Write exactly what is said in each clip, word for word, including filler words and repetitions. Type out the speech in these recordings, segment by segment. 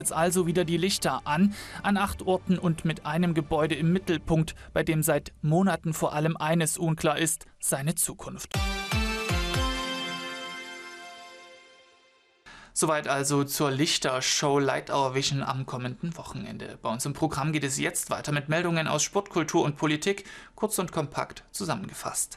Jetzt also wieder die Lichter an, an acht Orten und mit einem Gebäude im Mittelpunkt, bei dem seit Monaten vor allem eines unklar ist: seine Zukunft. Soweit also zur Lichtershow Light Our Vision am kommenden Wochenende. Bei uns im Programm geht es jetzt weiter mit Meldungen aus Sport, Kultur und Politik, kurz und kompakt zusammengefasst.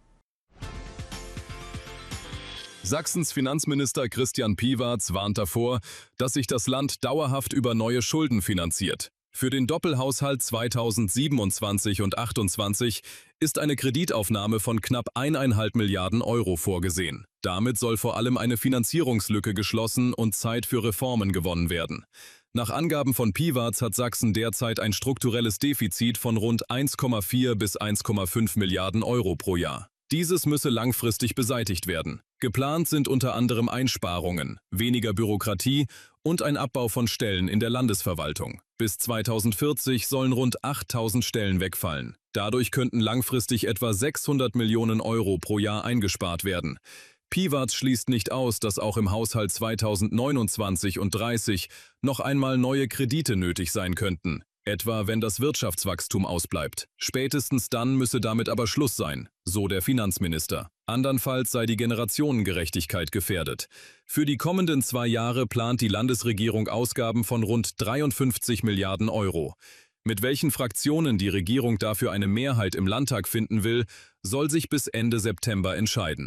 Sachsens Finanzminister Christian Piwarz warnt davor, dass sich das Land dauerhaft über neue Schulden finanziert. Für den Doppelhaushalt zweitausendsiebenundzwanzig und achtundzwanzig ist eine Kreditaufnahme von knapp eineinhalb Milliarden Euro vorgesehen. Damit soll vor allem eine Finanzierungslücke geschlossen und Zeit für Reformen gewonnen werden. Nach Angaben von Piwarz hat Sachsen derzeit ein strukturelles Defizit von rund eins Komma vier bis eins Komma fünf Milliarden Euro pro Jahr. Dieses müsse langfristig beseitigt werden. Geplant sind unter anderem Einsparungen, weniger Bürokratie und ein Abbau von Stellen in der Landesverwaltung. Bis zweitausendvierzig sollen rund achttausend Stellen wegfallen. Dadurch könnten langfristig etwa sechshundert Millionen Euro pro Jahr eingespart werden. Piwarz schließt nicht aus, dass auch im Haushalt zweitausendneunundzwanzig und dreißig noch einmal neue Kredite nötig sein könnten. Etwa wenn das Wirtschaftswachstum ausbleibt. Spätestens dann müsse damit aber Schluss sein, so der Finanzminister. Andernfalls sei die Generationengerechtigkeit gefährdet. Für die kommenden zwei Jahre plant die Landesregierung Ausgaben von rund dreiundfünfzig Milliarden Euro. Mit welchen Fraktionen die Regierung dafür eine Mehrheit im Landtag finden will, soll sich bis Ende September entscheiden.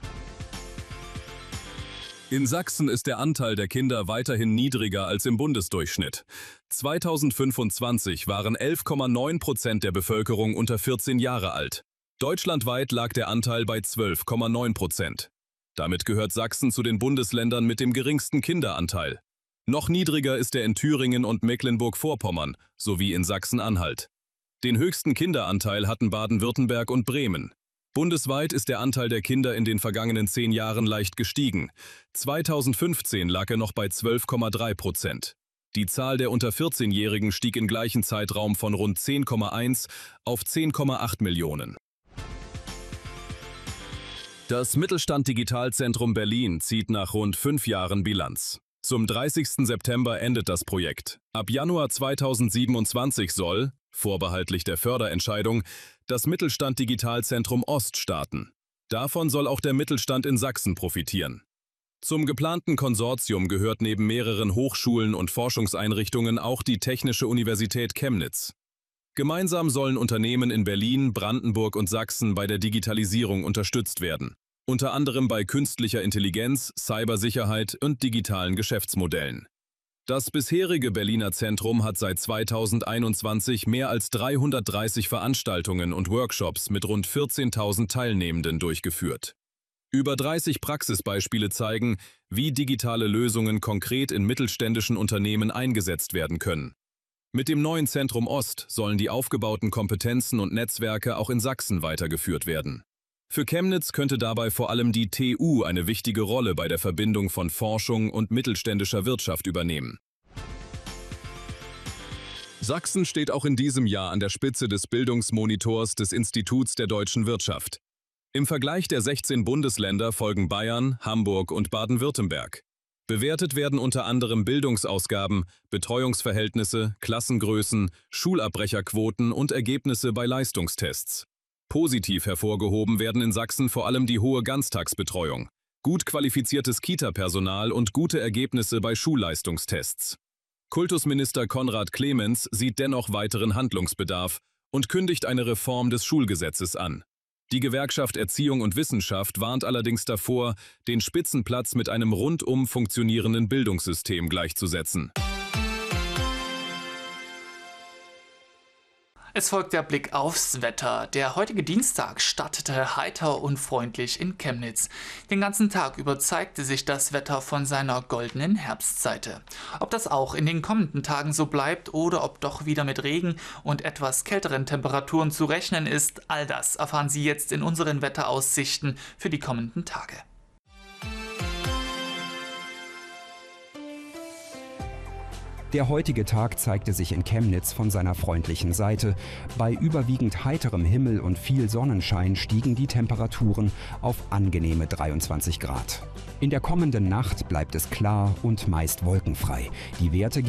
In Sachsen ist der Anteil der Kinder weiterhin niedriger als im Bundesdurchschnitt. zweitausendfünfundzwanzig waren elf Komma neun Prozent der Bevölkerung unter vierzehn Jahre alt. Deutschlandweit lag der Anteil bei zwölf Komma neun Prozent. Damit gehört Sachsen zu den Bundesländern mit dem geringsten Kinderanteil. Noch niedriger ist er in Thüringen und Mecklenburg-Vorpommern sowie in Sachsen-Anhalt. Den höchsten Kinderanteil hatten Baden-Württemberg und Bremen. Bundesweit ist der Anteil der Kinder in den vergangenen zehn Jahren leicht gestiegen. zweitausendfünfzehn lag er noch bei zwölf Komma drei Prozent. Die Zahl der unter vierzehnjährigen stieg im gleichen Zeitraum von rund zehn Komma eins auf zehn Komma acht Millionen. Das Mittelstand Digitalzentrum Berlin zieht nach rund fünf Jahren Bilanz. Zum dreißigsten September endet das Projekt. Ab Januar zweitausendsiebenundzwanzig soll, vorbehaltlich der Förderentscheidung, das Mittelstand Digitalzentrum Ost starten. Davon soll auch der Mittelstand in Sachsen profitieren. Zum geplanten Konsortium gehört neben mehreren Hochschulen und Forschungseinrichtungen auch die Technische Universität Chemnitz. Gemeinsam sollen Unternehmen in Berlin, Brandenburg und Sachsen bei der Digitalisierung unterstützt werden. Unter anderem bei künstlicher Intelligenz, Cybersicherheit und digitalen Geschäftsmodellen. Das bisherige Berliner Zentrum hat seit zweitausendeinundzwanzig mehr als dreihundertdreißig Veranstaltungen und Workshops mit rund vierzehntausend Teilnehmenden durchgeführt. Über dreißig Praxisbeispiele zeigen, wie digitale Lösungen konkret in mittelständischen Unternehmen eingesetzt werden können. Mit dem neuen Zentrum Ost sollen die aufgebauten Kompetenzen und Netzwerke auch in Sachsen weitergeführt werden. Für Chemnitz könnte dabei vor allem die T U eine wichtige Rolle bei der Verbindung von Forschung und mittelständischer Wirtschaft übernehmen. Sachsen steht auch in diesem Jahr an der Spitze des Bildungsmonitors des Instituts der deutschen Wirtschaft. Im Vergleich der sechzehn Bundesländer folgen Bayern, Hamburg und Baden-Württemberg. Bewertet werden unter anderem Bildungsausgaben, Betreuungsverhältnisse, Klassengrößen, Schulabbrecherquoten und Ergebnisse bei Leistungstests. Positiv hervorgehoben werden in Sachsen vor allem die hohe Ganztagsbetreuung, gut qualifiziertes Kita-Personal und gute Ergebnisse bei Schulleistungstests. Kultusminister Konrad Clemens sieht dennoch weiteren Handlungsbedarf und kündigt eine Reform des Schulgesetzes an. Die Gewerkschaft Erziehung und Wissenschaft warnt allerdings davor, den Spitzenplatz mit einem rundum funktionierenden Bildungssystem gleichzusetzen. Es folgt der Blick aufs Wetter. Der heutige Dienstag startete heiter und freundlich in Chemnitz. Den ganzen Tag über zeigte sich das Wetter von seiner goldenen Herbstseite. Ob das auch in den kommenden Tagen so bleibt oder ob doch wieder mit Regen und etwas kälteren Temperaturen zu rechnen ist, all das erfahren Sie jetzt in unseren Wetteraussichten für die kommenden Tage. Der heutige Tag zeigte sich in Chemnitz von seiner freundlichen Seite. Bei überwiegend heiterem Himmel und viel Sonnenschein stiegen die Temperaturen auf angenehme dreiundzwanzig Grad. In der kommenden Nacht bleibt es klar und meist wolkenfrei. Die Werte